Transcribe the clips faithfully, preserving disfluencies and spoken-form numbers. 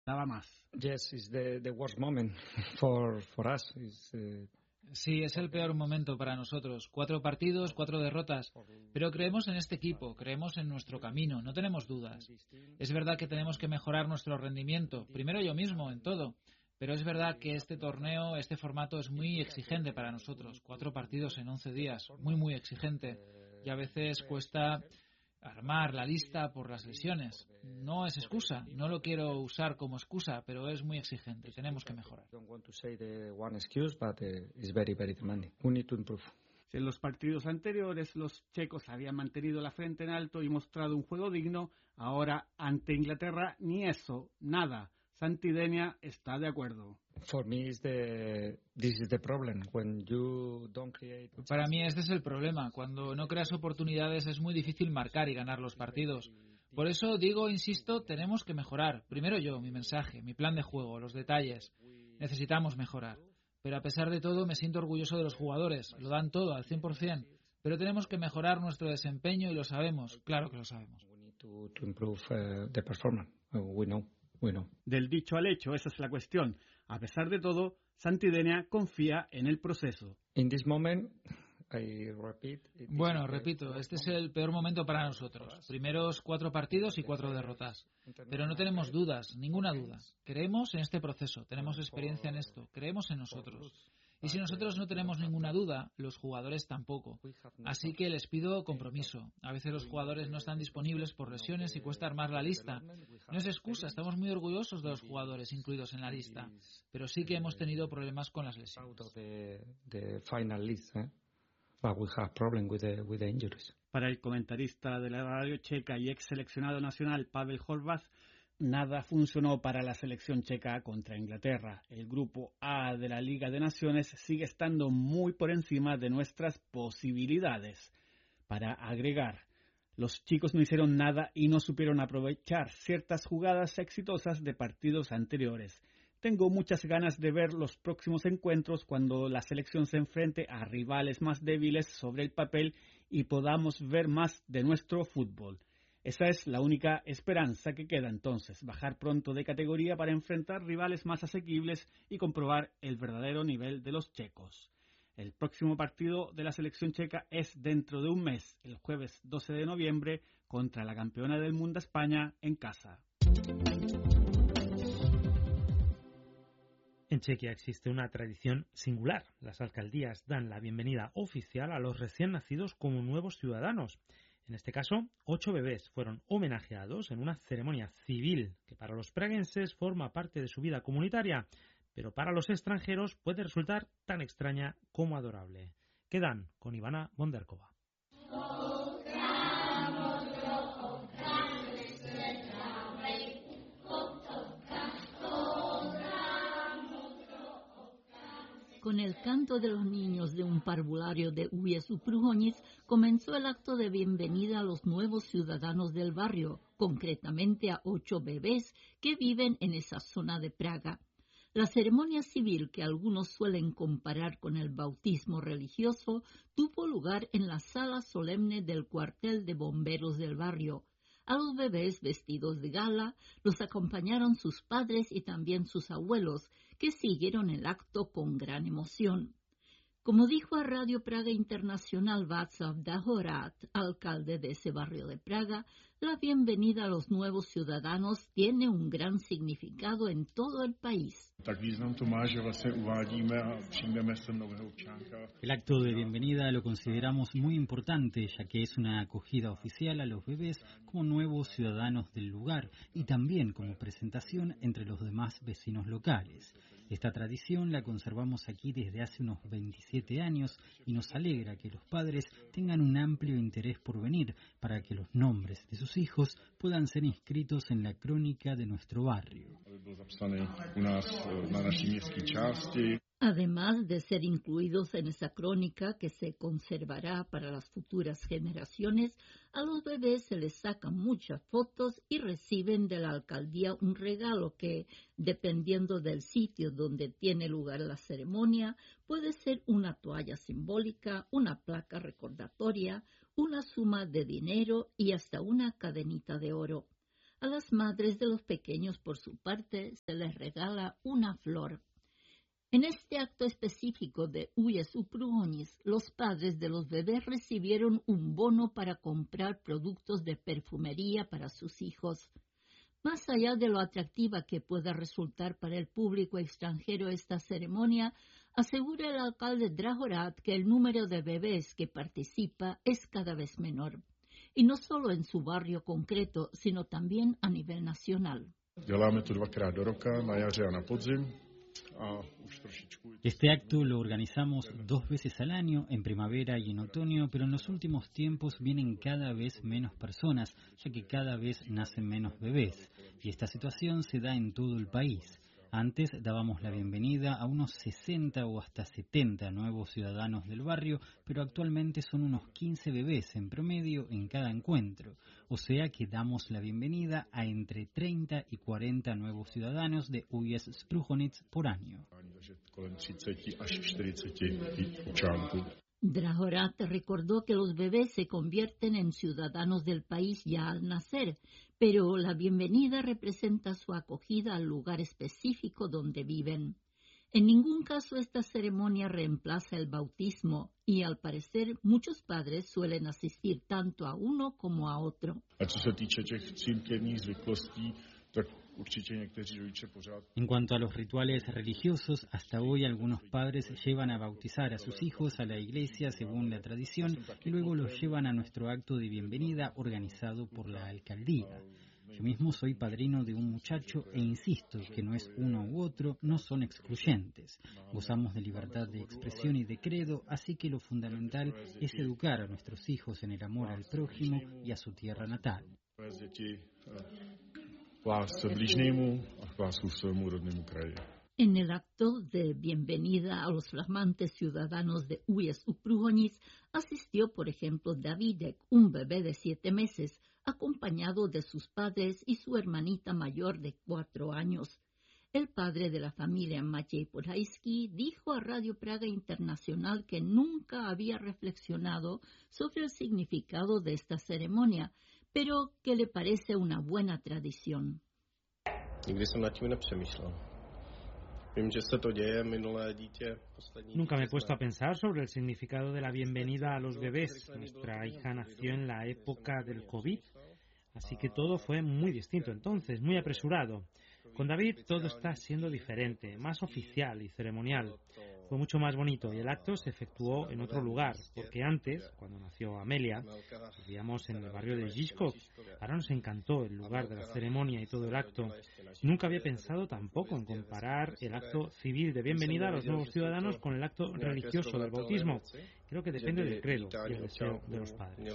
Nada más. Yes, it's the, the worst moment for, for us. It's, uh... Sí, es el peor momento para nosotros. Cuatro partidos, cuatro derrotas. Pero creemos en este equipo, creemos en nuestro camino, no tenemos dudas. Es verdad que tenemos que mejorar nuestro rendimiento, primero yo mismo, en todo. Pero es verdad que este torneo, este formato es muy exigente para nosotros. Cuatro partidos en once días, muy, muy exigente. Y a veces cuesta armar la lista por las lesiones. No es excusa, no lo quiero usar como excusa, pero es muy exigente, tenemos que mejorar. En los partidos anteriores, los checos habían mantenido la frente en alto y mostrado un juego digno. Ahora, ante Inglaterra, ni eso, nada. Santidenia está de acuerdo. Para mí este es el problema. Cuando no creas oportunidades es muy difícil marcar y ganar los partidos. Por eso digo, insisto, tenemos que mejorar. Primero yo, mi mensaje, mi plan de juego, los detalles. Necesitamos mejorar. Pero a pesar de todo me siento orgulloso de los jugadores. Lo dan todo al cien por ciento. Pero tenemos que mejorar nuestro desempeño y lo sabemos. Claro que lo sabemos. Bueno. Del dicho al hecho, esa es la cuestión. A pesar de todo, Santidenia confía en el proceso. Bueno, repito, este es el peor momento para nosotros. Primeros cuatro partidos y cuatro derrotas. Pero no tenemos dudas, ninguna duda. Creemos en este proceso, tenemos experiencia en esto, creemos en nosotros. Y si nosotros no tenemos ninguna duda, los jugadores tampoco. Así que les pido compromiso. A veces los jugadores no están disponibles por lesiones y cuesta armar la lista. No es excusa, estamos muy orgullosos de los jugadores incluidos en la lista. Pero sí que hemos tenido problemas con las lesiones. Para el comentarista de la radio checa y ex seleccionado nacional Pavel Horváth, nada funcionó para la selección checa contra Inglaterra. El grupo A de la Liga de Naciones sigue estando muy por encima de nuestras posibilidades. Para agregar, los chicos no hicieron nada y no supieron aprovechar ciertas jugadas exitosas de partidos anteriores. Tengo muchas ganas de ver los próximos encuentros cuando la selección se enfrente a rivales más débiles sobre el papel y podamos ver más de nuestro fútbol. Esa es la única esperanza que queda entonces, bajar pronto de categoría para enfrentar rivales más asequibles y comprobar el verdadero nivel de los checos. El próximo partido de la selección checa es dentro de un mes, el jueves doce de noviembre, contra la campeona del mundo España en casa. En Chequia existe una tradición singular. Las alcaldías dan la bienvenida oficial a los recién nacidos como nuevos ciudadanos. En este caso, ocho bebés fueron homenajeados en una ceremonia civil que para los praguenses forma parte de su vida comunitaria, pero para los extranjeros puede resultar tan extraña como adorable. Quedan con Ivana Bonderkova. Con el canto de los niños de un parvulario de Ujiesu Prujonic comenzó el acto de bienvenida a los nuevos ciudadanos del barrio, concretamente a ocho bebés que viven en esa zona de Praga. La ceremonia civil, que algunos suelen comparar con el bautismo religioso, tuvo lugar en la sala solemne del cuartel de bomberos del barrio. A los bebés vestidos de gala los acompañaron sus padres y también sus abuelos, que siguieron el acto con gran emoción. Como dijo a Radio Praga Internacional Václav Dahorat, alcalde de ese barrio de Praga, la bienvenida a los nuevos ciudadanos tiene un gran significado en todo el país. El acto de bienvenida lo consideramos muy importante, ya que es una acogida oficial a los bebés como nuevos ciudadanos del lugar y también como presentación entre los demás vecinos locales. Esta tradición la conservamos aquí desde hace unos veintisiete años y nos alegra que los padres tengan un amplio interés por venir para que los nombres de sus hijos puedan ser inscritos en la crónica de nuestro barrio. Además de ser incluidos en esa crónica que se conservará para las futuras generaciones, a los bebés se les sacan muchas fotos y reciben de la alcaldía un regalo que, dependiendo del sitio donde tiene lugar la ceremonia, puede ser una toalla simbólica, una placa recordatoria, una suma de dinero y hasta una cadenita de oro. A las madres de los pequeños, por su parte, se les regala una flor. En este acto específico de Ujesu Pruhonis, los padres de los bebés recibieron un bono para comprar productos de perfumería para sus hijos. Más allá de lo atractiva que pueda resultar para el público extranjero esta ceremonia, asegura el alcalde Drahorat que el número de bebés que participa es cada vez menor, y no solo en su barrio concreto, sino también a nivel nacional. Děláme to dvakrát do roka, na jaře a na podzim. Este acto lo organizamos dos veces al año, en primavera y en otoño, pero en los últimos tiempos vienen cada vez menos personas, ya que cada vez nacen menos bebés, y esta situación se da en todo el país. Antes dábamos la bienvenida a unos sesenta o hasta setenta nuevos ciudadanos del barrio, pero actualmente son unos quince bebés en promedio en cada encuentro. O sea que damos la bienvenida a entre treinta y cuarenta nuevos ciudadanos de Ujes Spruhonits por año. Drahorat recordó que los bebés se convierten en ciudadanos del país ya al nacer, pero la bienvenida representa su acogida al lugar específico donde viven. En ningún caso esta ceremonia reemplaza el bautismo y, al parecer, muchos padres suelen asistir tanto a uno como a otro. En cuanto a los rituales religiosos, hasta hoy algunos padres llevan a bautizar a sus hijos a la iglesia según la tradición y luego los llevan a nuestro acto de bienvenida organizado por la alcaldía. Yo mismo soy padrino de un muchacho e insisto que no es uno u otro, no son excluyentes. Gozamos de libertad de expresión y de credo, así que lo fundamental es educar a nuestros hijos en el amor al prójimo y a su tierra natal. En el acto de bienvenida a los flamantes ciudadanos de Ujesu Pruhonis asistió, por ejemplo, Davidek, un bebé de siete meses, acompañado de sus padres y su hermanita mayor de cuatro años. El padre de la familia, Maciej Podhajski, dijo a Radio Praga Internacional que nunca había reflexionado sobre el significado de esta ceremonia, pero que le parece una buena tradición. Nunca me he puesto a pensar sobre el significado de la bienvenida a los bebés. Nuestra hija nació en la época del COVID, así que todo fue muy distinto entonces, muy apresurado. Con David todo está siendo diferente, más oficial y ceremonial. Fue mucho más bonito y el acto se efectuó en otro lugar, porque antes, cuando nació Amelia, vivíamos en el barrio de Žižkov. Ahora nos encantó el lugar de la ceremonia y todo el acto. Nunca había pensado tampoco en comparar el acto civil de bienvenida a los nuevos ciudadanos con el acto religioso del bautismo. Creo que depende del credo y el deseo de los padres.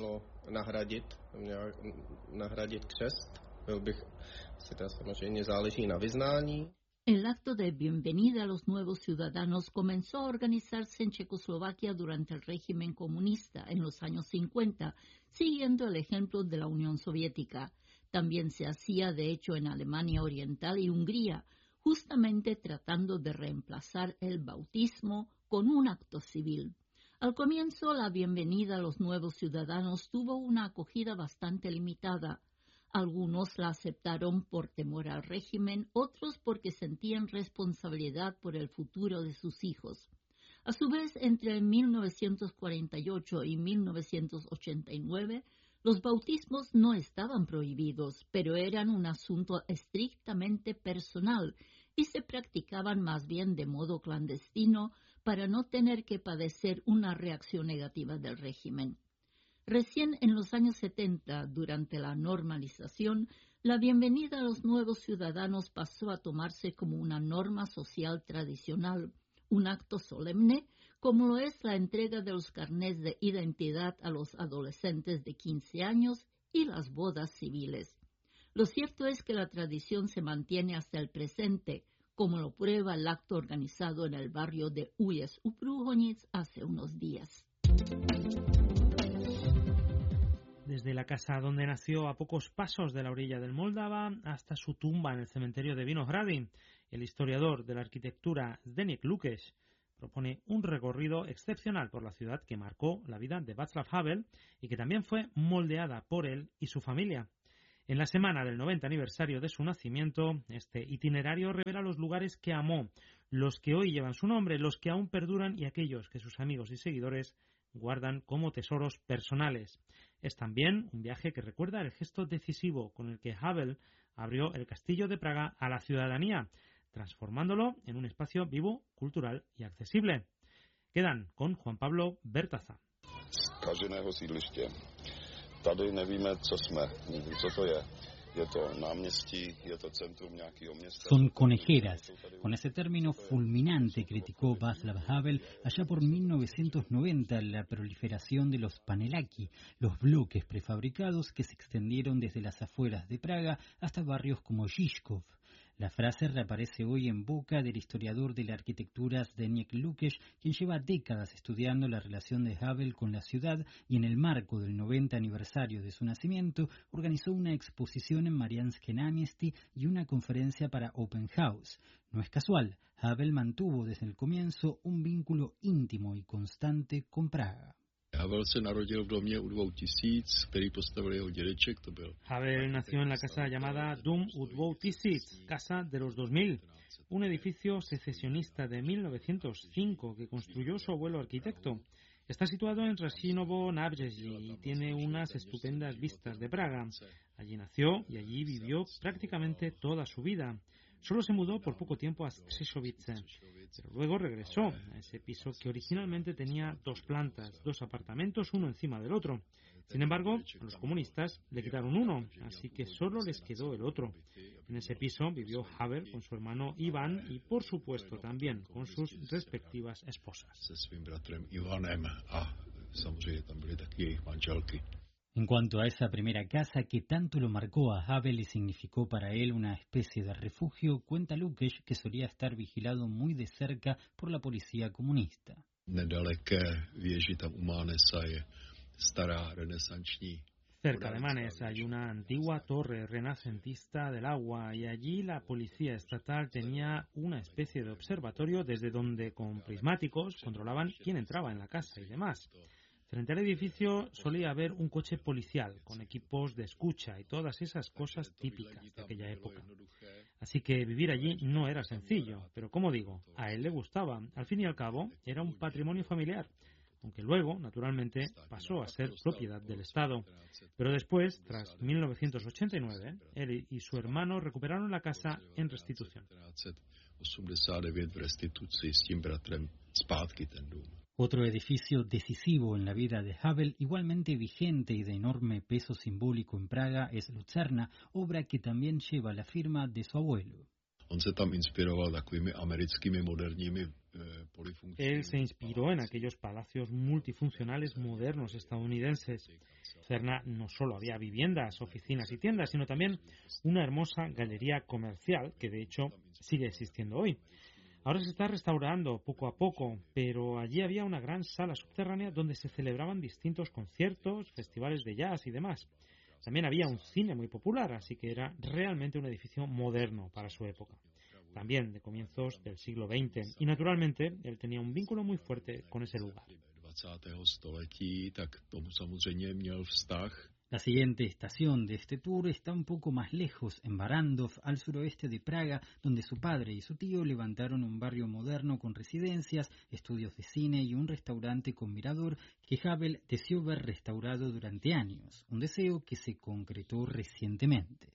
El acto de bienvenida a los nuevos ciudadanos comenzó a organizarse en Checoslovaquia durante el régimen comunista en los años cincuenta, siguiendo el ejemplo de la Unión Soviética. También se hacía, de hecho, en Alemania Oriental y Hungría, justamente tratando de reemplazar el bautismo con un acto civil. Al comienzo, la bienvenida a los nuevos ciudadanos tuvo una acogida bastante limitada. Algunos la aceptaron por temor al régimen, otros porque sentían responsabilidad por el futuro de sus hijos. A su vez, entre mil novecientos cuarenta y ocho y mil novecientos ochenta y nueve, los bautismos no estaban prohibidos, pero eran un asunto estrictamente personal y se practicaban más bien de modo clandestino para no tener que padecer una reacción negativa del régimen. Recién en los años setenta, durante la normalización, la bienvenida a los nuevos ciudadanos pasó a tomarse como una norma social tradicional, un acto solemne, como lo es la entrega de los carnés de identidad a los adolescentes de quince años y las bodas civiles. Lo cierto es que la tradición se mantiene hasta el presente, como lo prueba el acto organizado en el barrio de Ujesu Pruhonis hace unos días. Desde la casa donde nació, a pocos pasos de la orilla del Moldava, hasta su tumba en el cementerio de Vinohrady, el historiador de la arquitectura Zdeněk Lukeš propone un recorrido excepcional por la ciudad que marcó la vida de Václav Havel y que también fue moldeada por él y su familia. En la semana del noventa aniversario de su nacimiento, este itinerario revela los lugares que amó, los que hoy llevan su nombre, los que aún perduran y aquellos que sus amigos y seguidores guardan como tesoros personales. Es también un viaje que recuerda el gesto decisivo con el que Havel abrió el Castillo de Praga a la ciudadanía, transformándolo en un espacio vivo, cultural y accesible. Quedan con Juan Pablo Bertaza. Son conejeras. Con ese término fulminante criticó Václav Havel allá por mil novecientos noventa la proliferación de los panelaki, los bloques prefabricados que se extendieron desde las afueras de Praga hasta barrios como Žižkov. La frase reaparece hoy en boca del historiador de la arquitectura Zdeněk Lukeš, quien lleva décadas estudiando la relación de Havel con la ciudad y en el marco del noventa aniversario de su nacimiento organizó una exposición en Mariánske náměstí y una conferencia para Open House. No es casual, Havel mantuvo desde el comienzo un vínculo íntimo y constante con Praga. Havel se narodil v domě u dvou tisíc, který postavil jeho dědeček, to byl. Havel nació en la casa llamada Dom u dvou tisíc, Casa de los dos mil, un edificio secesionista de mil novecientos cinco que construyó su abuelo arquitecto. Está situado en Rasinovo Nábřeží y tiene unas estupendas vistas de Praga. Allí nació y allí vivió prácticamente toda su vida. Solo se mudó por poco tiempo a Střešovice, pero luego regresó a ese piso que originalmente tenía dos plantas, dos apartamentos, uno encima del otro. Sin embargo, los comunistas le quitaron uno, así que solo les quedó el otro. En ese piso vivió Havel con su hermano Iván y, por supuesto, también con sus respectivas esposas. En cuanto a esa primera casa que tanto lo marcó a Havel y significó para él una especie de refugio, cuenta Lukeš que solía estar vigilado muy de cerca por la policía comunista. Cerca de Manes hay una antigua torre renacentista del agua y allí la policía estatal tenía una especie de observatorio desde donde con prismáticos controlaban quién entraba en la casa y demás. Frente al edificio solía haber un coche policial con equipos de escucha y todas esas cosas típicas de aquella época. Así que vivir allí no era sencillo, pero como digo, a él le gustaba. Al fin y al cabo, era un patrimonio familiar, aunque luego, naturalmente, pasó a ser propiedad del Estado. Pero después, tras mil novecientos ochenta y nueve, él y su hermano recuperaron la casa en restitución. Otro edificio decisivo en la vida de Havel, igualmente vigente y de enorme peso simbólico en Praga, es Lucerna, obra que también lleva la firma de su abuelo. Él se inspiró en aquellos palacios multifuncionales modernos estadounidenses. Lucerna no solo había viviendas, oficinas y tiendas, sino también una hermosa galería comercial que de hecho sigue existiendo hoy. Ahora se está restaurando poco a poco, pero allí había una gran sala subterránea donde se celebraban distintos conciertos, festivales de jazz y demás. También había un cine muy popular, así que era realmente un edificio moderno para su época. También de comienzos del siglo veinte, y naturalmente él tenía un vínculo muy fuerte con ese lugar. La siguiente estación de este tour está un poco más lejos, en Barandov, al suroeste de Praga, donde su padre y su tío levantaron un barrio moderno con residencias, estudios de cine y un restaurante con mirador que Havel deseó ver restaurado durante años, un deseo que se concretó recientemente.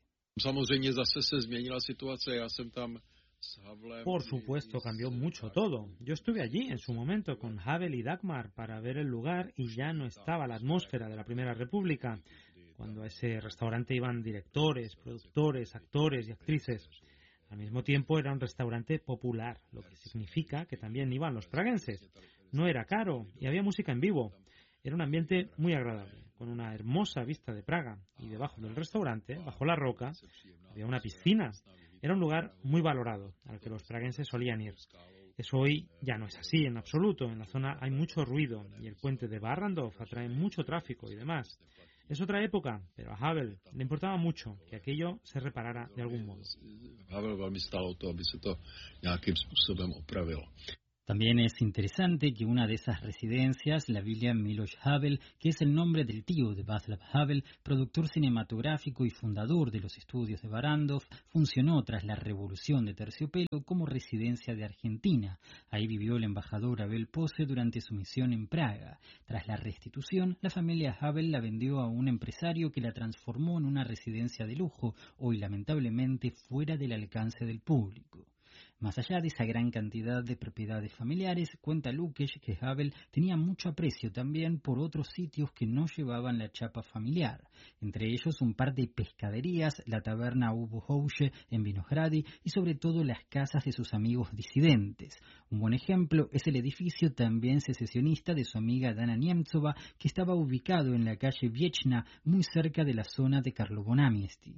Por supuesto, cambió mucho todo. Yo estuve allí en su momento con Havel y Dagmar para ver el lugar y ya no estaba la atmósfera de la Primera República, cuando a ese restaurante iban directores, productores, actores y actrices. Al mismo tiempo era un restaurante popular, lo que significa que también iban los praguenses. No era caro y había música en vivo. Era un ambiente muy agradable, con una hermosa vista de Praga. Y debajo del restaurante, bajo la roca, había una piscina. Era un lugar muy valorado, al que los praguenses solían ir. Eso hoy ya no es así en absoluto. En la zona hay mucho ruido y el puente de Barrandov atrae mucho tráfico y demás. Es otra época, pero a Havel le importaba mucho que aquello se reparara de algún modo. También es interesante que una de esas residencias, la Villa Miloš Havel, que es el nombre del tío de Václav Havel, productor cinematográfico y fundador de los estudios de Barrandov, funcionó tras la Revolución de Terciopelo como residencia de Argentina. Ahí vivió el embajador Abel Pose durante su misión en Praga. Tras la restitución, la familia Havel la vendió a un empresario que la transformó en una residencia de lujo, hoy lamentablemente fuera del alcance del público. Más allá de esa gran cantidad de propiedades familiares, cuenta Lukács que Havel tenía mucho aprecio también por otros sitios que no llevaban la chapa familiar, entre ellos un par de pescaderías, la taberna Ubohouche en Vinohrady y sobre todo las casas de sus amigos disidentes. Un buen ejemplo es el edificio también secesionista de su amiga Dana Niemcova, que estaba ubicado en la calle Viechna, muy cerca de la zona de Karlovo náměstí.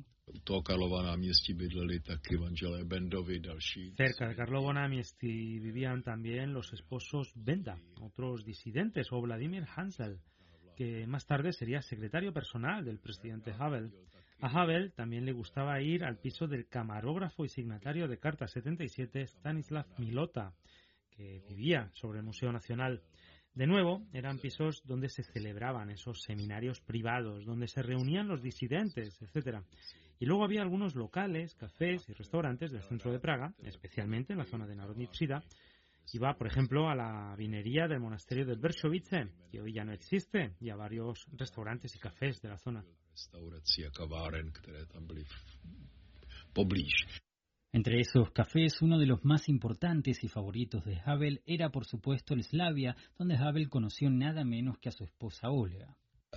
Cerca de Karlovo náměstí vivían también los esposos Benda, otros disidentes, o Vladimir Hansel, que más tarde sería secretario personal del presidente Havel. A Havel también le gustaba ir al piso del camarógrafo y signatario de Carta setenta y siete, Stanislav Milota, que vivía sobre el Museo Nacional. De nuevo, eran pisos donde se celebraban esos seminarios privados, donde se reunían los disidentes, etcétera. Y luego había algunos locales, cafés y restaurantes del centro de Praga, especialmente en la zona de Národní třída. Iba, por ejemplo, a la vinería del monasterio de Vršovice, que hoy ya no existe, y a varios restaurantes y cafés de la zona. Entre esos cafés, uno de los más importantes y favoritos de Havel era, por supuesto, el Slavia, donde Havel conoció nada menos que a su esposa Olga.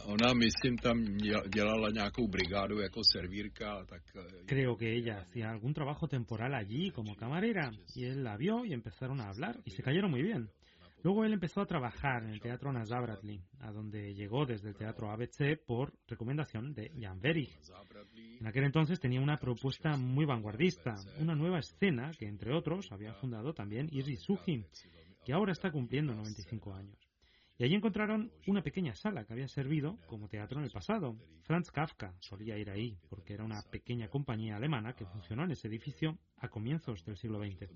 Creo que ella hacía algún trabajo temporal allí como camarera, y él la vio y empezaron a hablar y se cayeron muy bien. Luego él empezó a trabajar en el teatro Nazavratli, a donde llegó desde el teatro A B C por recomendación de Jan Werich. En aquel entonces tenía una propuesta muy vanguardista, una nueva escena que, entre otros, había fundado también Jiří Suchý, que ahora está cumpliendo noventa y cinco años. Y allí encontraron una pequeña sala que había servido como teatro en el pasado. Franz Kafka solía ir ahí, porque era una pequeña compañía alemana que funcionó en ese edificio a comienzos del siglo veinte.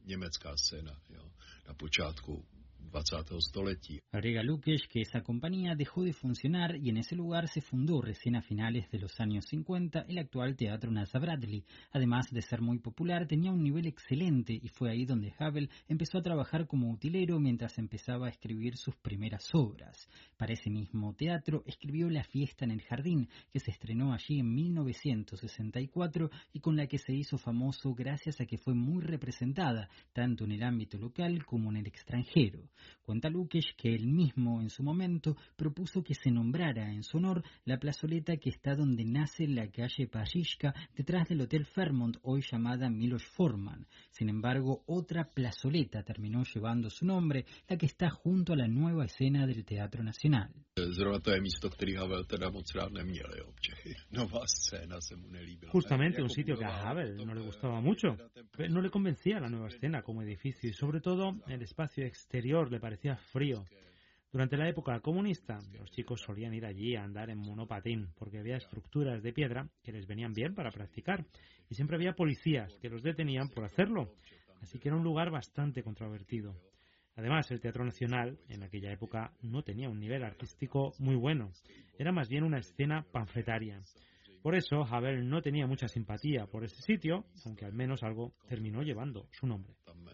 Agrega Lukács que esa compañía dejó de funcionar y en ese lugar se fundó recién a finales de los años cincuenta el actual Teatro Nazavratli. Además de ser muy popular, tenía un nivel excelente y fue ahí donde Havel empezó a trabajar como utilero mientras empezaba a escribir sus primeras obras. Para ese mismo teatro escribió La fiesta en el jardín, que se estrenó allí en mil novecientos sesenta y cuatro y con la que se hizo famoso gracias a que fue muy representada, tanto en el ámbito local como en el extranjero. Cuenta Lukács que él mismo, en su momento, propuso que se nombrara en su honor la plazoleta que está donde nace la calle Pajishka, detrás del Hotel Fairmont, hoy llamada Miloš Forman. Sin embargo, otra plazoleta terminó llevando su nombre, la que está junto a la nueva escena del Teatro Nacional. Justamente un sitio que a Havel no le gustaba mucho. No le convencía la nueva escena como edificio y sobre todo el espacio exterior le parecía frío. Durante la época comunista, los chicos solían ir allí a andar en monopatín porque había estructuras de piedra que les venían bien para practicar y siempre había policías que los detenían por hacerlo, así que era un lugar bastante controvertido. Además, el Teatro Nacional en aquella época no tenía un nivel artístico muy bueno, era más bien una escena panfletaria. Por eso, Havel no tenía mucha simpatía por ese sitio, aunque al menos algo terminó llevando su nombre.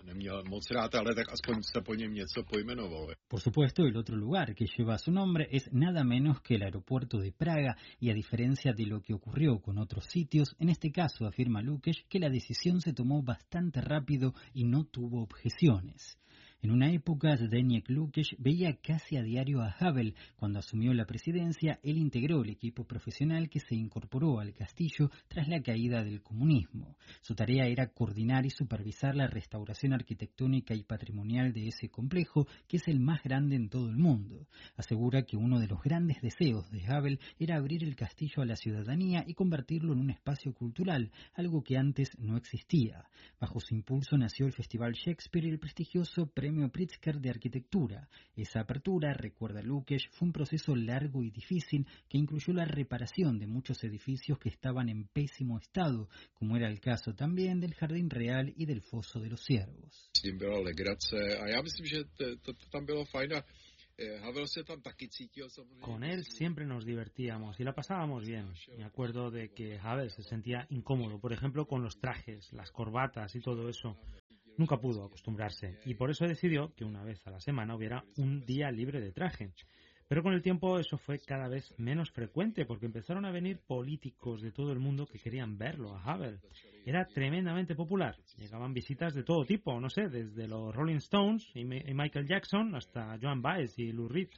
Por supuesto, el otro lugar que lleva su nombre es nada menos que el aeropuerto de Praga, y a diferencia de lo que ocurrió con otros sitios, en este caso afirma Lukács que la decisión se tomó bastante rápido y no tuvo objeciones. En una época, Zdeněk Lukács veía casi a diario a Havel. Cuando asumió la presidencia, él integró el equipo profesional que se incorporó al castillo tras la caída del comunismo. Su tarea era coordinar y supervisar la restauración arquitectónica y patrimonial de ese complejo, que es el más grande en todo el mundo. Asegura que uno de los grandes deseos de Havel era abrir el castillo a la ciudadanía y convertirlo en un espacio cultural, algo que antes no existía. Bajo su impulso nació el Festival Shakespeare y el prestigioso Premio Premio Pritzker de Arquitectura. Esa apertura, recuerda Lukács, fue un proceso largo y difícil que incluyó la reparación de muchos edificios que estaban en pésimo estado, como era el caso también del Jardín Real y del Foso de los Ciervos. Con él siempre nos divertíamos y la pasábamos bien. Me acuerdo de que Havel se sentía incómodo, por ejemplo, con los trajes, las corbatas y todo eso. Nunca pudo acostumbrarse y por eso decidió que una vez a la semana hubiera un día libre de traje. Pero con el tiempo eso fue cada vez menos frecuente porque empezaron a venir políticos de todo el mundo que querían verlo a Havel. Era tremendamente popular. Llegaban visitas de todo tipo, no sé, desde los Rolling Stones y Michael Jackson hasta Joan Baez y Lou Reed.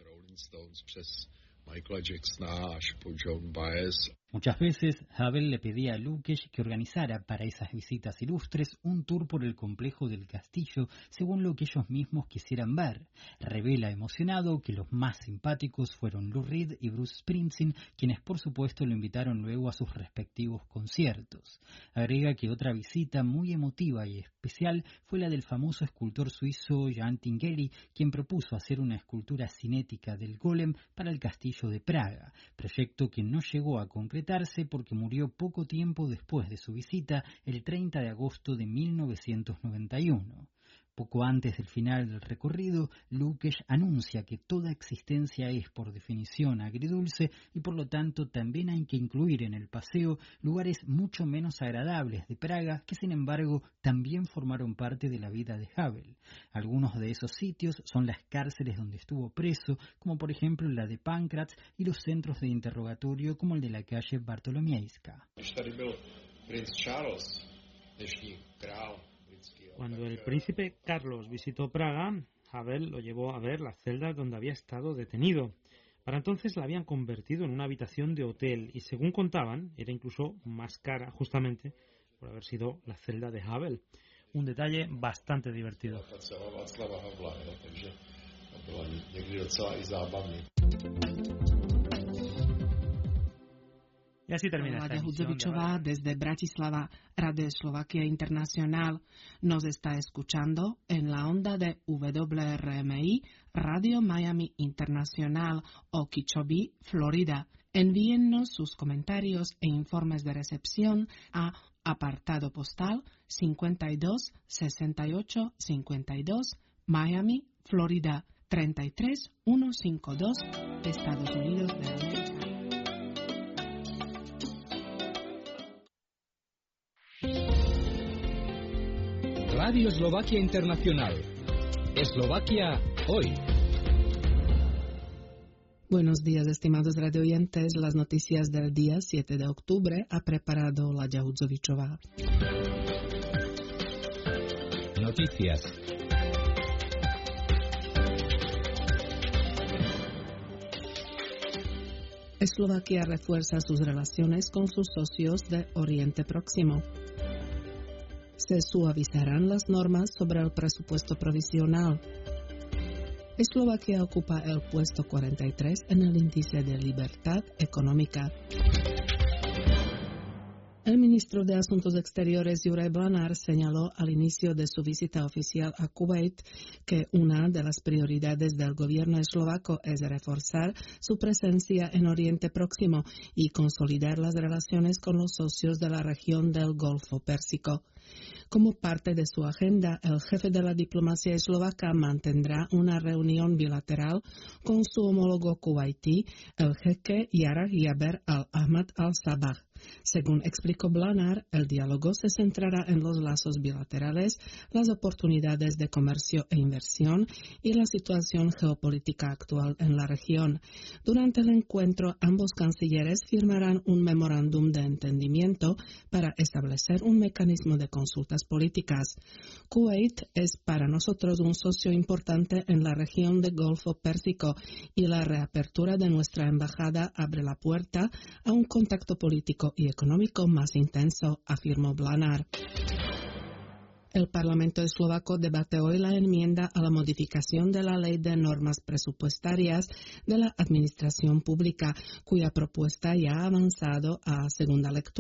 Muchas veces Havel le pedía a Lukács que organizara para esas visitas ilustres un tour por el complejo del castillo según lo que ellos mismos quisieran ver. Revela emocionado que los más simpáticos fueron Lou Reed y Bruce Springsteen, quienes por supuesto lo invitaron luego a sus respectivos conciertos. Agrega que otra visita muy emotiva y especial fue la del famoso escultor suizo Jan Tinguely, quien propuso hacer una escultura cinética del golem para el castillo de Praga, proyecto que no llegó a concretarse porque murió poco tiempo después de su visita, el treinta de agosto de mil novecientos noventa y uno. Poco antes del final del recorrido, Lukács anuncia que toda existencia es por definición agridulce y por lo tanto también hay que incluir en el paseo lugares mucho menos agradables de Praga que sin embargo también formaron parte de la vida de Havel. Algunos de esos sitios son las cárceles donde estuvo preso, como por ejemplo la de Pankratz, y los centros de interrogatorio como el de la calle Bartolomiejska. Cuando el príncipe Carlos visitó Praga, Havel lo llevó a ver la celda donde había estado detenido. Para entonces la habían convertido en una habitación de hotel y, según contaban, era incluso más cara justamente por haber sido la celda de Havel. Un detalle bastante divertido. Y así termina esta Hudzovičová desde Bratislava, Radio Slovakia Internacional. Nos está escuchando en la onda de W R M I, Radio Miami Internacional, Okeechobee, Florida. Envíennos sus comentarios e informes de recepción a apartado postal cincuenta y dos sesenta y ocho cincuenta y dos, Miami, Florida treinta y tres mil ciento cincuenta y dos, Estados Unidos de América. Radio Eslovaquia Internacional. Eslovaquia hoy. Buenos días, estimados radioyentes. Las noticias del día siete de octubre ha preparado Laďa Hudzovičová. Noticias. Eslovaquia refuerza sus relaciones con sus socios de Oriente Próximo. Se suavizarán las normas sobre el presupuesto provisional. Eslovaquia ocupa el puesto cuarenta y tres en el índice de libertad económica. El ministro de Asuntos Exteriores, Juraj Blanár, señaló al inicio de su visita oficial a Kuwait que una de las prioridades del gobierno eslovaco es reforzar su presencia en Oriente Próximo y consolidar las relaciones con los socios de la región del Golfo Pérsico. Como parte de su agenda, el jefe de la diplomacia eslovaca mantendrá una reunión bilateral con su homólogo kuwaití, el jeque Jarrah Jaber al-Ahmad al-Sabah. Según explicó Blanár, el diálogo se centrará en los lazos bilaterales, las oportunidades de comercio e inversión y la situación geopolítica actual en la región. Durante el encuentro, ambos cancilleres firmarán un memorándum de entendimiento para establecer un mecanismo de consultas políticas. Kuwait es para nosotros un socio importante en la región del Golfo Pérsico y la reapertura de nuestra embajada abre la puerta a un contacto político y económico más intenso, afirmó Blanár. El Parlamento eslovaco debate hoy la enmienda a la modificación de la Ley de Normas Presupuestarias de la Administración Pública, cuya propuesta ya ha avanzado a segunda lectura.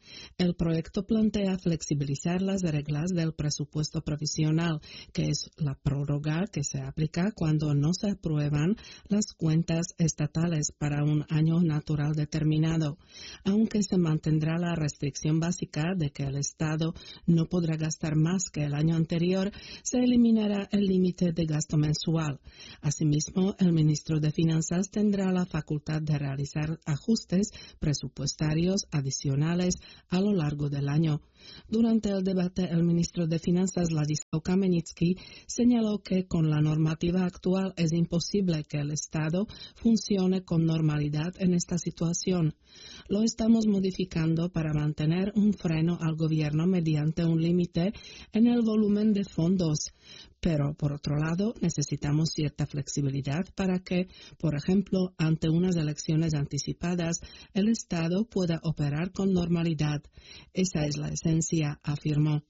El proyecto plantea flexibilizar las reglas del presupuesto provisional, que es la prórroga que se aplica cuando no se aprueban las cuentas estatales para un año natural determinado, aunque se mantendrá la restricción básica de que el Estado no podrá gastar más que el año anterior. Se eliminará el límite de gasto mensual. Asimismo, el ministro de Finanzas tendrá la facultad de realizar ajustes presupuestarios adicionales a lo largo del año. Durante el debate, el ministro de Finanzas, Ladislav Kamenický, señaló que con la normativa actual es imposible que el Estado funcione con normalidad en esta situación. Lo estamos modificando para mantener un freno al gobierno mediante un límite en el volumen de fondos. Pero, por otro lado, necesitamos cierta flexibilidad para que, por ejemplo, ante unas elecciones anticipadas, el Estado pueda operar con normalidad. Esa es la esencia, afirmó.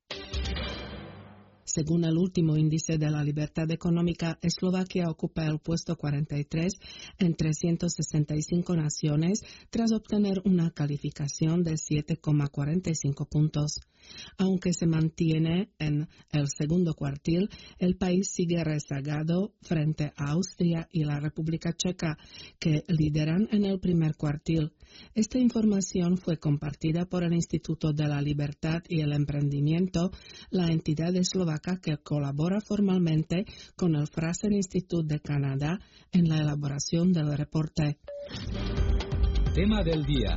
Según el último índice de la libertad económica, Eslovaquia ocupa el puesto cuarenta y tres en trescientas sesenta y cinco naciones tras obtener una calificación de siete coma cuarenta y cinco puntos. Aunque se mantiene en el segundo cuartil, el país sigue rezagado frente a Austria y la República Checa, que lideran en el primer cuartil. Esta información fue compartida por el Instituto de la Libertad y el Emprendimiento, la entidad eslovaca que colabora formalmente con el Fraser Institute de Canadá en la elaboración del reporte. Tema del día.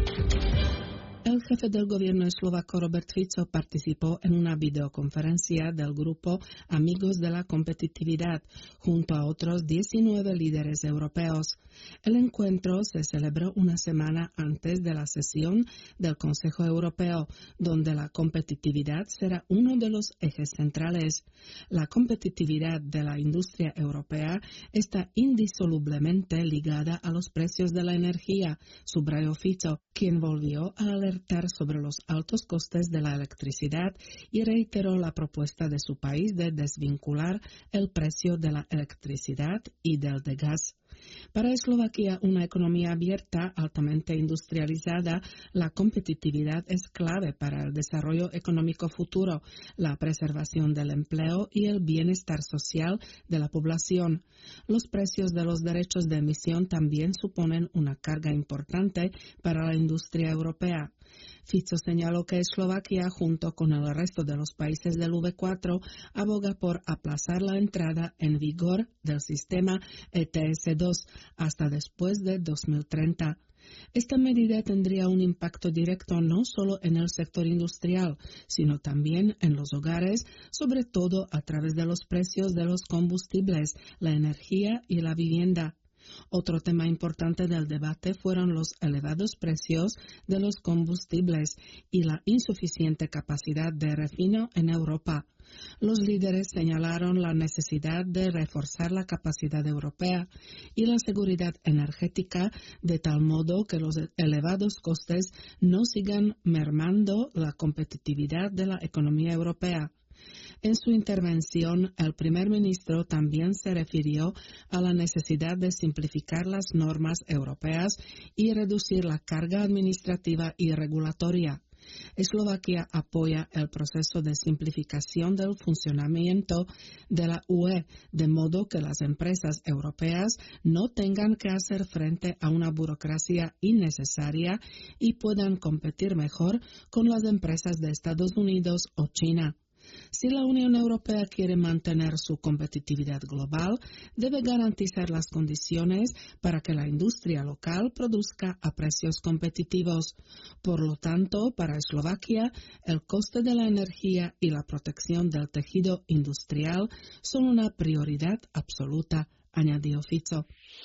El jefe del gobierno eslovaco Robert Fico participó en una videoconferencia del grupo Amigos de la Competitividad junto a otros diecinueve líderes europeos. El encuentro se celebró una semana antes de la sesión del Consejo Europeo, donde la competitividad será uno de los ejes centrales. La competitividad de la industria europea está indisolublemente ligada a los precios de la energía, subrayó Fico, quien volvió a alertar sobre los altos costes de la electricidad y reiteró la propuesta de su país de desvincular el precio de la electricidad y del de gas. Para Eslovaquia, una economía abierta, altamente industrializada, la competitividad es clave para el desarrollo económico futuro, la preservación del empleo y el bienestar social de la población. Los precios de los derechos de emisión también suponen una carga importante para la industria europea. Fico señaló que Eslovaquia, junto con el resto de los países del V cuatro, aboga por aplazar la entrada en vigor del sistema E T S dos hasta después de dos mil treinta. Esta medida tendría un impacto directo no solo en el sector industrial, sino también en los hogares, sobre todo a través de los precios de los combustibles, la energía y la vivienda. Otro tema importante del debate fueron los elevados precios de los combustibles y la insuficiente capacidad de refino en Europa. Los líderes señalaron la necesidad de reforzar la capacidad europea y la seguridad energética de tal modo que los elevados costes no sigan mermando la competitividad de la economía europea. En su intervención, el primer ministro también se refirió a la necesidad de simplificar las normas europeas y reducir la carga administrativa y regulatoria. Eslovaquia apoya el proceso de simplificación del funcionamiento de la U E, de modo que las empresas europeas no tengan que hacer frente a una burocracia innecesaria y puedan competir mejor con las empresas de Estados Unidos o China. Si la Unión Europea quiere mantener su competitividad global, debe garantizar las condiciones para que la industria local produzca a precios competitivos. Por lo tanto, para Eslovaquia, el coste de la energía y la protección del tejido industrial son una prioridad absoluta, añadió Fico.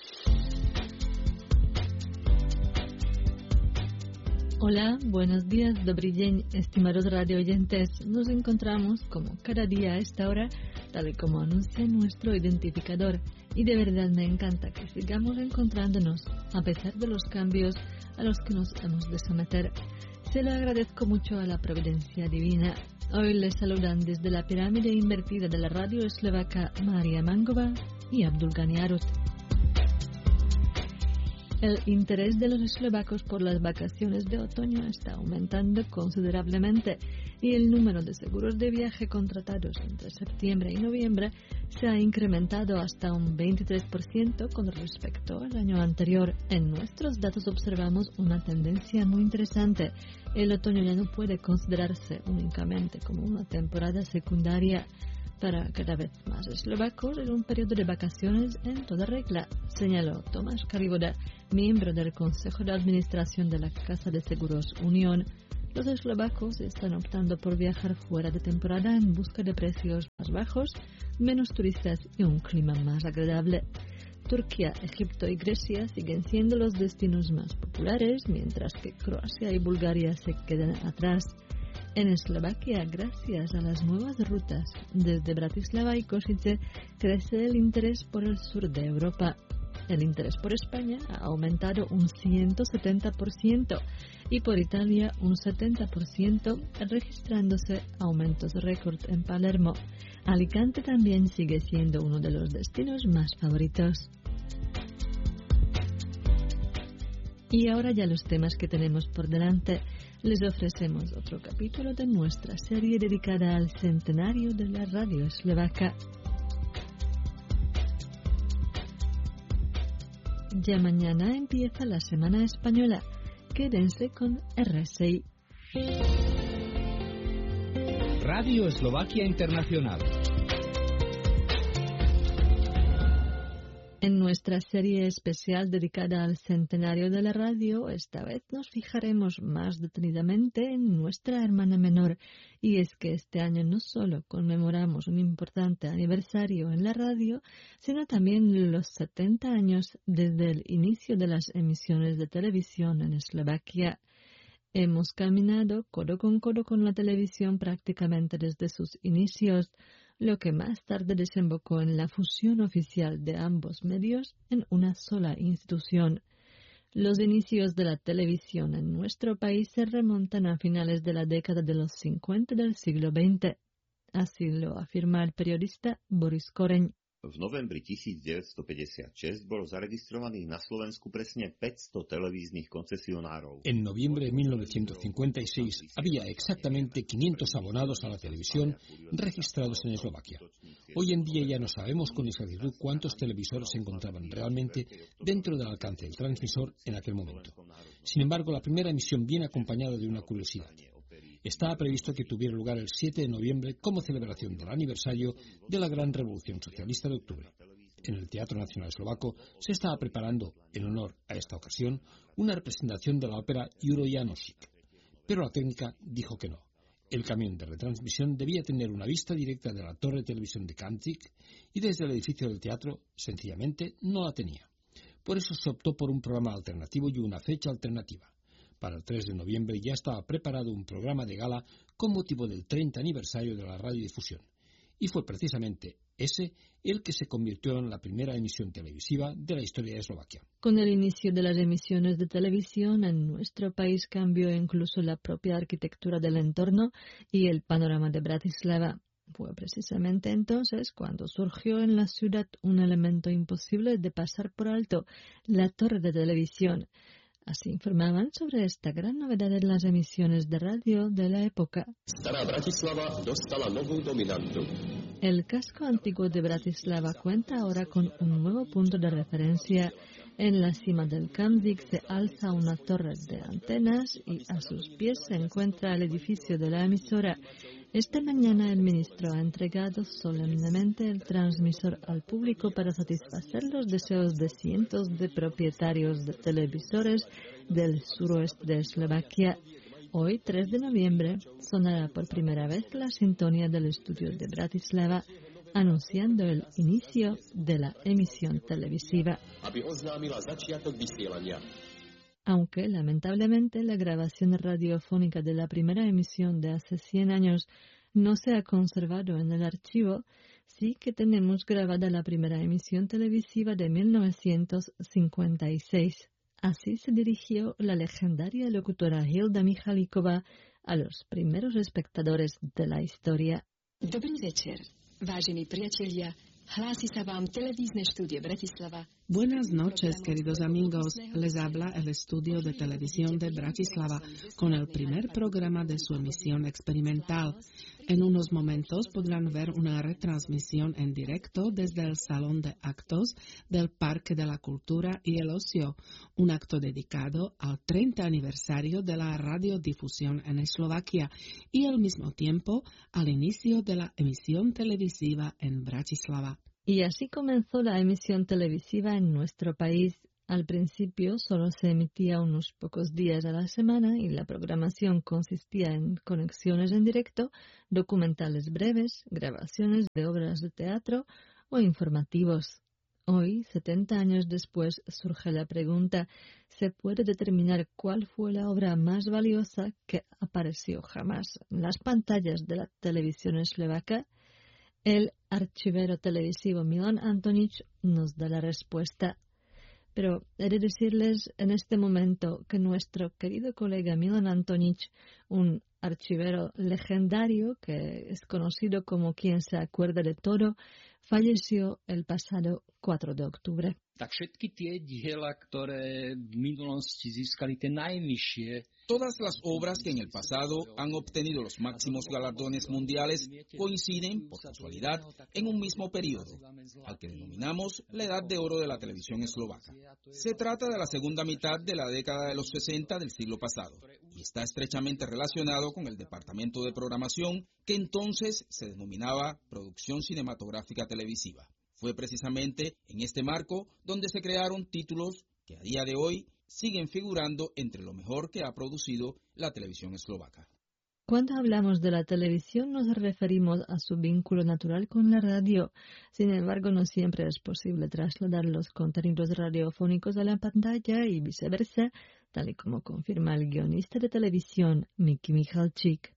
Hola, buenos días, dobrý deň, estimados radio oyentes. Nos encontramos, como cada día a esta hora, tal y como anuncia nuestro identificador. Y de verdad me encanta que sigamos encontrándonos, a pesar de los cambios a los que nos hemos de someter. Se lo agradezco mucho a la providencia divina. Hoy les saludan desde la pirámide invertida de la radio eslovaca María Mangova y Abdul Ghani Arut. El interés de los eslovacos por las vacaciones de otoño está aumentando considerablemente y el número de seguros de viaje contratados entre septiembre y noviembre se ha incrementado hasta un veintitrés por ciento con respecto al año anterior. En nuestros datos observamos una tendencia muy interesante. El otoño ya no puede considerarse únicamente como una temporada secundaria. Para cada vez más eslovacos es un periodo de vacaciones en toda regla, señaló Tomás Karivoda, miembro del Consejo de Administración de la Casa de Seguros Unión. Los eslovacos están optando por viajar fuera de temporada en busca de precios más bajos, menos turistas y un clima más agradable. Turquía, Egipto y Grecia siguen siendo los destinos más populares, mientras que Croacia y Bulgaria se quedan atrás. En Eslovaquia, gracias a las nuevas rutas desde Bratislava y Košice, crece el interés por el sur de Europa. El interés por España ha aumentado un ciento setenta por ciento y por Italia un setenta por ciento, registrándose aumentos récord en Palermo. Alicante también sigue siendo uno de los destinos más favoritos. Y ahora ya los temas que tenemos por delante. Les ofrecemos otro capítulo de nuestra serie dedicada al centenario de la radio eslovaca. Ya mañana empieza la Semana Española. Quédense con R S I. Radio Eslovaquia Internacional. En nuestra serie especial dedicada al centenario de la radio, esta vez nos fijaremos más detenidamente en nuestra hermana menor. Y es que este año no solo conmemoramos un importante aniversario en la radio, sino también los setenta años desde el inicio de las emisiones de televisión en Eslovaquia. Hemos caminado codo con codo con la televisión prácticamente desde sus inicios, lo que más tarde desembocó en la fusión oficial de ambos medios en una sola institución. Los inicios de la televisión en nuestro país se remontan a finales de la década de los cincuenta del siglo veinte. Así lo afirma el periodista Boris Koreň. V novembri devätnásťstopäťdesiatšesť bolo zaregistrovaných na Slovensku presne päťsto televíznych koncesionárov. En noviembre de mil novecientos cincuenta y seis había exactamente quinientos abonados a la televisión registrados en Eslovaquia. Hoy en día ya no sabemos con exactitud cuántos televisores se encontraban realmente dentro del alcance del transmisor en aquel momento. Sin embargo, la primera emisión viene acompañada de una curiosidad. Estaba previsto que tuviera lugar el siete de noviembre como celebración del aniversario de la Gran Revolución Socialista de octubre. En el Teatro Nacional Eslovaco se estaba preparando, en honor a esta ocasión, una representación de la ópera Juro Jánosík. Pero la técnica dijo que no. El camión de retransmisión debía tener una vista directa de la torre de televisión de Kanzik y desde el edificio del teatro, sencillamente, no la tenía. Por eso se optó por un programa alternativo y una fecha alternativa. Para el tres de noviembre ya estaba preparado un programa de gala con motivo del treinta aniversario de la radiodifusión. Y fue precisamente ese el que se convirtió en la primera emisión televisiva de la historia de Eslovaquia. Con el inicio de las emisiones de televisión en nuestro país cambió incluso la propia arquitectura del entorno y el panorama de Bratislava. Fue precisamente entonces cuando surgió en la ciudad un elemento imposible de pasar por alto, la torre de televisión. Así informaban sobre esta gran novedad en las emisiones de radio de la época. Stará Bratislava dostala novú dominantu. El casco antiguo de Bratislava cuenta ahora con un nuevo punto de referencia. En la cima del Kanzik se alza una torre de antenas y a sus pies se encuentra el edificio de la emisora. Esta mañana el ministro ha entregado solemnemente el transmisor al público para satisfacer los deseos de cientos de propietarios de televisores del suroeste de Eslovaquia. Hoy, tres de noviembre, sonará por primera vez la sintonía del estudio de Bratislava, anunciando el inicio de la emisión televisiva. Aunque, lamentablemente, la grabación radiofónica de la primera emisión de hace cien años no se ha conservado en el archivo, sí que tenemos grabada la primera emisión televisiva de mil novecientos cincuenta y seis. Así se dirigió la legendaria locutora Hilda Michalikova a los primeros espectadores de la historia. Dobrý večer, vážení priatelia, hlási sa vám televízne štúdio Bratislava Buenas noches, queridos amigos. Les habla el estudio de televisión de Bratislava con el primer programa de su emisión experimental. En unos momentos podrán ver una retransmisión en directo desde el Salón de Actos del Parque de la Cultura y el Ocio, un acto dedicado al treinta aniversario de la radiodifusión en Eslovaquia y al mismo tiempo al inicio de la emisión televisiva en Bratislava. Y así comenzó la emisión televisiva en nuestro país. Al principio solo se emitía unos pocos días a la semana y la programación consistía en conexiones en directo, documentales breves, grabaciones de obras de teatro o informativos. Hoy, setenta años después, surge la pregunta: ¿se puede determinar cuál fue la obra más valiosa que apareció jamás en las pantallas de la televisión eslovaca? El archivero televisivo Milan Antonic nos da la respuesta. Pero he de decirles en este momento que nuestro querido colega Milan Antonic, un archivero legendario que es conocido como quien se acuerda de todo, falleció el pasado cuatro de octubre. Tak všetky tie diela, ktoré v minulosti získali tie najvyššie. Todas las obras que en el pasado han obtenido los máximos galardones mundiales coinciden, por casualidad, en un mismo periodo, al que denominamos la Edad de Oro de la televisión eslovaca. Se trata de la segunda mitad de la década de los sesenta del siglo pasado y está estrechamente relacionado con el departamento de programación que entonces se denominaba Producción Cinematográfica Televisiva. Fue precisamente en este marco donde se crearon títulos que a día de hoy siguen figurando entre lo mejor que ha producido la televisión eslovaca. Cuando hablamos de la televisión nos referimos a su vínculo natural con la radio. Sin embargo, no siempre es posible trasladar los contenidos radiofónicos a la pantalla y viceversa, tal y como confirma el guionista de televisión Miki Michalčík.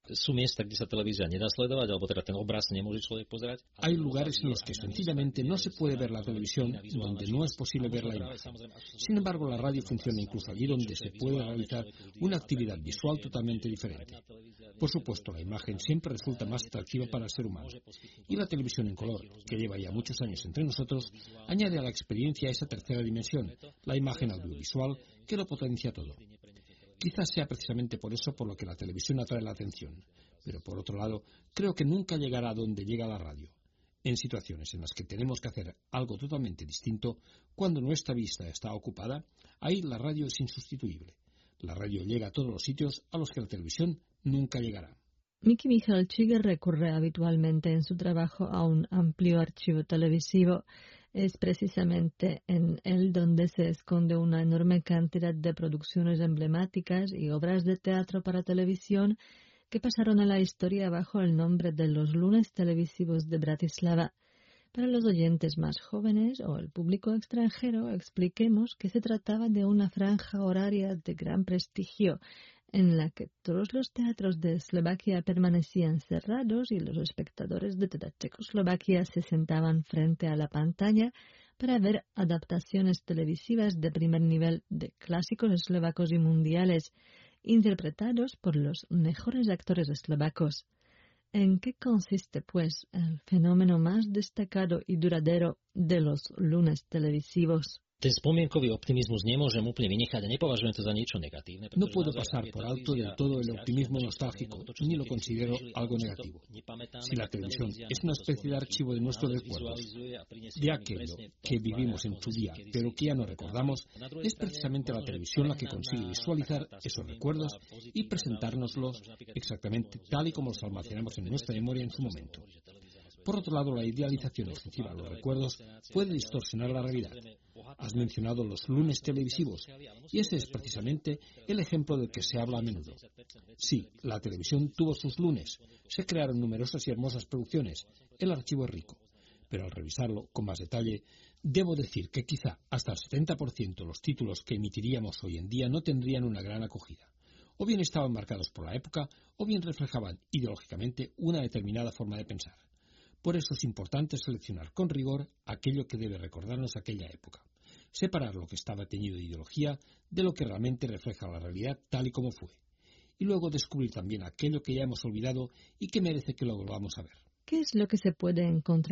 Hay lugares en los que sencillamente no se puede ver la televisión, donde no es posible ver la imagen. Sin embargo, la radio funciona incluso allí donde se puede realizar una actividad visual totalmente diferente. Por supuesto, la imagen siempre resulta más atractiva para el ser humano. Y la televisión en color, que lleva ya muchos años entre nosotros, añade a la experiencia esa tercera dimensión, la imagen audiovisual, que lo potencia todo. Quizás sea precisamente por eso por lo que la televisión atrae la atención, pero por otro lado, creo que nunca llegará a donde llega la radio. En situaciones en las que tenemos que hacer algo totalmente distinto, cuando nuestra vista está ocupada, ahí la radio es insustituible. La radio llega a todos los sitios a los que la televisión nunca llegará. Miki Michalčík recurre habitualmente en su trabajo a un amplio archivo televisivo. Es precisamente en él donde se esconde una enorme cantidad de producciones emblemáticas y obras de teatro para televisión que pasaron a la historia bajo el nombre de los lunes televisivos de Bratislava. Para los oyentes más jóvenes o el público extranjero, expliquemos que se trataba de una franja horaria de gran prestigio, en la que todos los teatros de Eslovaquia permanecían cerrados y los espectadores de toda Checoslovaquia se sentaban frente a la pantalla para ver adaptaciones televisivas de primer nivel de clásicos eslovacos y mundiales, interpretados por los mejores actores eslovacos. ¿En qué consiste, pues, el fenómeno más destacado y duradero de los lunes televisivos? Ten spomienkový optimizmus nemôžem úplne vynechať a nepovažujem to za niečo negatívne. No puedo pasar por alto del todo el optimismo nostálgico, ni lo considero algo negativo. Si la televisión es una especie de archivo de nuestros recuerdos, de aquello que vivimos en su día, pero que ya no recordamos, es precisamente la televisión la que consigue visualizar esos recuerdos y presentárnoslos exactamente tal y como los almacenamos en nuestra memoria en su momento. Por otro lado, la idealización excesiva de los recuerdos puede distorsionar la realidad. Has mencionado los lunes televisivos, y ese es precisamente el ejemplo del que se habla a menudo. Sí, la televisión tuvo sus lunes, se crearon numerosas y hermosas producciones, el archivo es rico, pero al revisarlo con más detalle, debo decir que quizá hasta el setenta por ciento de los títulos que emitiríamos hoy en día no tendrían una gran acogida. O bien estaban marcados por la época, o bien reflejaban ideológicamente una determinada forma de pensar. Por eso es importante seleccionar con rigor aquello que debe recordarnos aquella época. Separar lo que estaba teñido de ideología de lo que realmente refleja la realidad tal y como fue. Y luego descubrir también aquello que ya hemos olvidado y que merece que lo volvamos a ver. ¿Qué es lo que se puede encontrar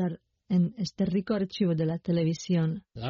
en este rico archivo de la televisión. Ya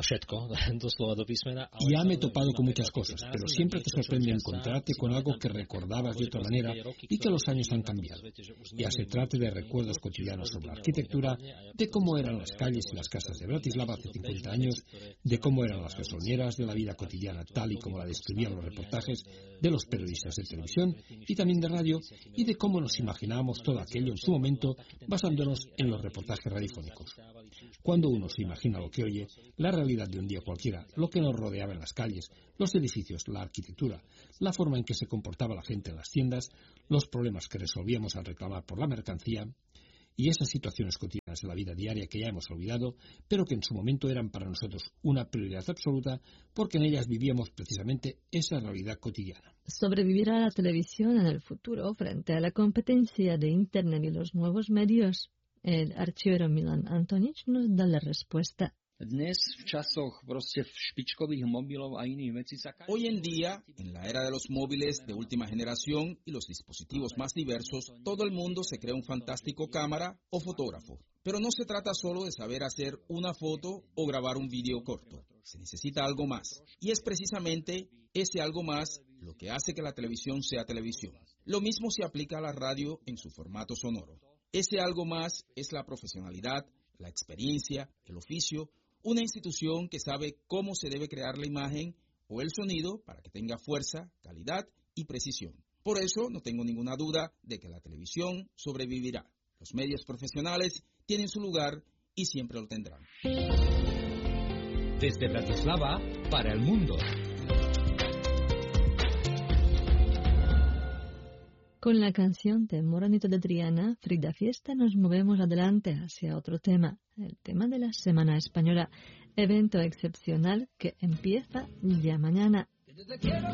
me he topado con muchas cosas, pero siempre te sorprende encontrarte con algo que recordabas de otra manera y que los años han cambiado. Ya se trate de recuerdos cotidianos sobre la arquitectura, de cómo eran las calles y las casas de Bratislava hace cincuenta años, de cómo eran las gasolineras, de la vida cotidiana tal y como la describían los reportajes de los periodistas de televisión y también de radio, y de cómo nos imaginábamos todo aquello en su momento basándonos en los reportajes radiofónicos. Cuando uno se imagina lo que oye, la realidad de un día cualquiera, lo que nos rodeaba en las calles, los edificios, la arquitectura, la forma en que se comportaba la gente en las tiendas, los problemas que resolvíamos al reclamar por la mercancía, y esas situaciones cotidianas de la vida diaria que ya hemos olvidado, pero que en su momento eran para nosotros una prioridad absoluta, porque en ellas vivíamos precisamente esa realidad cotidiana. ¿Sobrevivirá la televisión en el futuro frente a la competencia de Internet y los nuevos medios? El archivero Milan Antonic nos da la respuesta. Hoy en día, en la era de los móviles de última generación y los dispositivos más diversos, todo el mundo se crea un fantástico cámara o fotógrafo. Pero no se trata solo de saber hacer una foto o grabar un vídeo corto. Se necesita algo más. Y es precisamente ese algo más lo que hace que la televisión sea televisión. Lo mismo se aplica a la radio en su formato sonoro. Ese algo más es la profesionalidad, la experiencia, el oficio, una institución que sabe cómo se debe crear la imagen o el sonido para que tenga fuerza, calidad y precisión. Por eso no tengo ninguna duda de que la televisión sobrevivirá. Los medios profesionales tienen su lugar y siempre lo tendrán. Desde Bratislava para el mundo. Con la canción de Moranito de Triana, Frida Fiesta, nos movemos adelante hacia otro tema, el tema de la Semana Española, evento excepcional que empieza ya mañana.